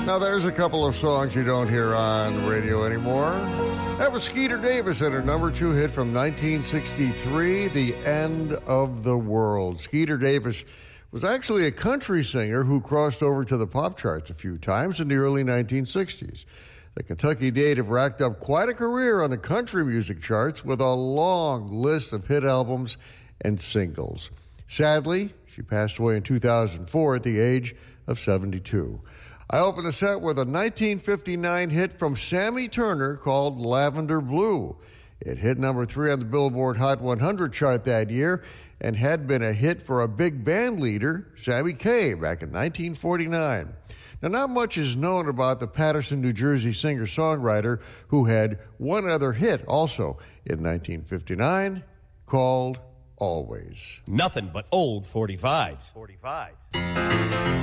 Now, there's a couple of songs you don't hear on the radio anymore. That was Skeeter Davis and her number 2 hit from 1963, The End of the World. Skeeter Davis was actually a country singer who crossed over to the pop charts a few times in the early 1960s. The Kentucky native racked up quite a career on the country music charts with a long list of hit albums and singles. Sadly, she passed away in 2004 at the age of 72. I opened the set with a 1959 hit from Sammy Turner called Lavender Blue. It hit number 3 on the Billboard Hot 100 chart that year and had been a hit for a big band leader, Sammy Kaye, back in 1949. Now, not much is known about the Paterson, New Jersey singer-songwriter who had one other hit also in 1959 called Always. Nothing but old 45s.